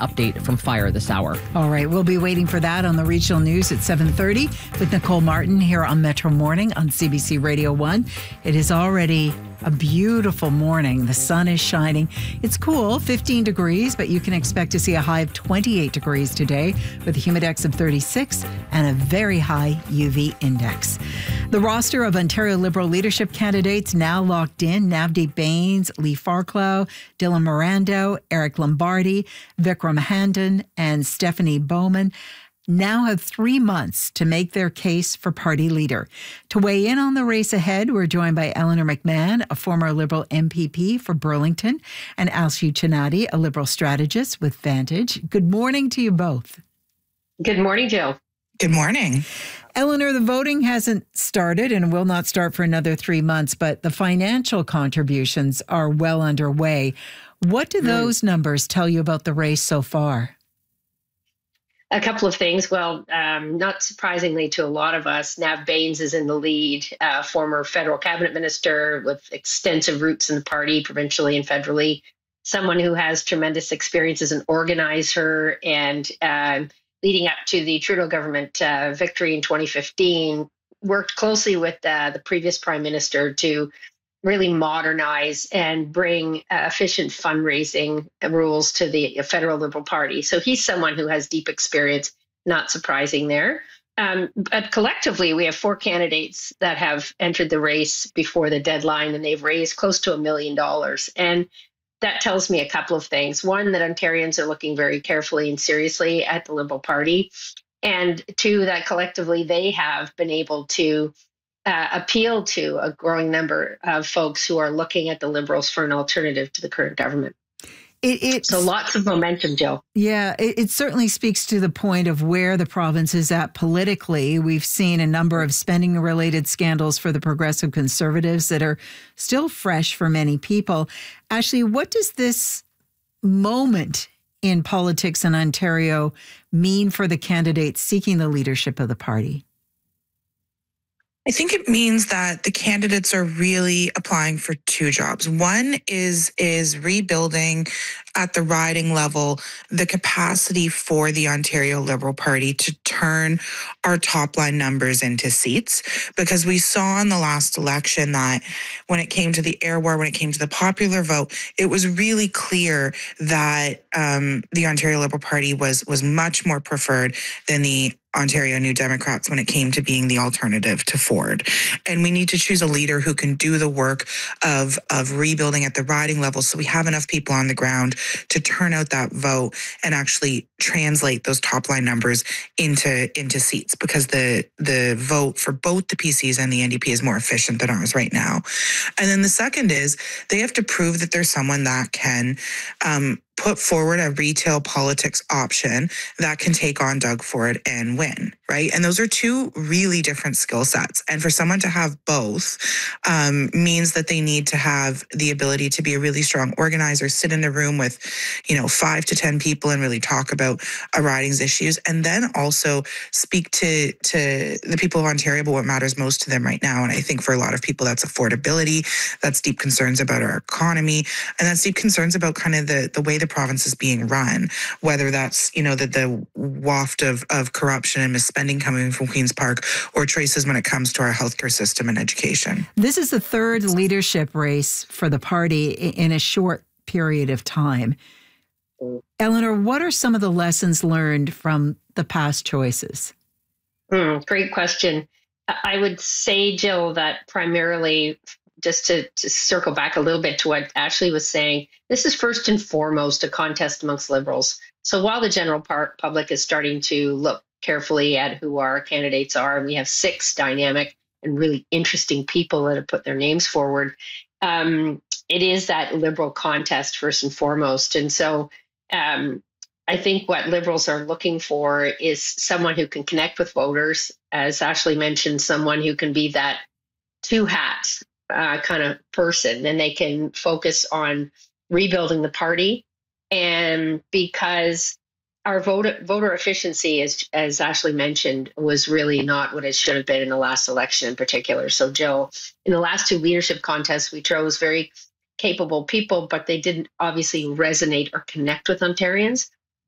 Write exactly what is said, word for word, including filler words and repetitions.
update from Fire this hour. All right, we'll be waiting for that on the regional news at seven thirty with Nicole Martin here on Metro Morning on C B C Radio one. It is already a beautiful morning. The sun is shining. It's cool, fifteen degrees, but you can expect to see a high of twenty-eight degrees today with a humidex of thirty-six and a very high U V index. The roster of Ontario Liberal leadership candidates now locked in: Navdeep Bains, Lee Farclough, Dylan Morando, Eric Lombardi, Vikram Handon, and Stephanie Bowman now have three months to make their case for party leader. To weigh in on the race ahead, we're joined by Eleanor McMahon, a former Liberal M P P for Burlington, and Ashley Chinati, a Liberal strategist with Vantage. Good morning to you both. Good morning, Jill. Good morning. Eleanor, the voting hasn't started and will not start for another three months, but the financial contributions are well underway. What do those mm. numbers tell you about the race so far? A couple of things. Well, um, not surprisingly to a lot of us, Nav Bains is in the lead, uh, former federal cabinet minister with extensive roots in the party, provincially and federally, someone who has tremendous experience as an organizer and uh, leading up to the Trudeau government uh, victory in twenty fifteen, worked closely with uh, the previous prime minister to really modernize and bring uh, efficient fundraising rules to the federal Liberal Party. So he's someone who has deep experience, not surprising there. Um, but collectively, we have four candidates that have entered the race before the deadline, and they've raised close to a million dollars. And that tells me a couple of things. One, that Ontarians are looking very carefully and seriously at the Liberal Party. And two, that collectively they have been able to Uh, appeal to a growing number of folks who are looking at the Liberals for an alternative to the current government. It, it's, so lots of momentum, Jill. Yeah, it, it certainly speaks to the point of where the province is at politically. We've seen a number of spending-related scandals for the Progressive Conservatives that are still fresh for many people. Ashley, what does this moment in politics in Ontario mean for the candidates seeking the leadership of the party? I think it means that the candidates are really applying for two jobs. One is is rebuilding at the riding level the capacity for the Ontario Liberal Party to turn our top line numbers into seats, because we saw in the last election that when it came to the air war, when it came to the popular vote, it was really clear that um, the Ontario Liberal Party was was much more preferred than the Ontario New Democrats when it came to being the alternative to Ford. And we need to choose a leader who can do the work of, of rebuilding at the riding level so we have enough people on the ground to turn out that vote and actually translate those top line numbers into, into seats, because the, the vote for both the P Cs and the N D P is more efficient than ours right now. And then the second is they have to prove that there's someone that can um, put forward a retail politics option that can take on Doug Ford and win, right? And those are two really different skill sets. And for someone to have both um, means that they need to have the ability to be a really strong organizer, sit in a room with, you know, five to ten people and really talk about a riding's issues, and then also speak to, to the people of Ontario about what matters most to them right now. And I think for a lot of people, that's affordability, that's deep concerns about our economy, and that's deep concerns about kind of the, the way the province is being run, whether that's, you know, the, the waft of, of corruption and misspending coming from Queen's Park, or choices when it comes to our healthcare system and education. This is the third leadership race for the party in a short period of time. Eleanor, what are some of the lessons learned from the past choices? Mm, great question. I would say, Jill, that primarily, just to, to circle back a little bit to what Ashley was saying, this is first and foremost a contest amongst Liberals. So while the general part, public is starting to look carefully at who our candidates are, and we have six dynamic and really interesting people that have put their names forward, um, it is that Liberal contest first and foremost. And so um, I think what Liberals are looking for is someone who can connect with voters, as Ashley mentioned, someone who can be that two hats Uh, kind of person, and they can focus on rebuilding the party. And because our voter voter efficiency, as as Ashley mentioned, was really not what it should have been in the last election in particular. So, Jill, in the last two leadership contests, we chose very capable people, but they didn't obviously resonate or connect with Ontarians.